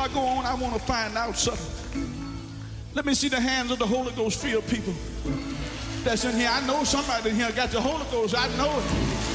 I go on, I want to find out something. Let me see the hands of the Holy Ghost filled people that's in here. I know somebody in here got the Holy Ghost. I know it.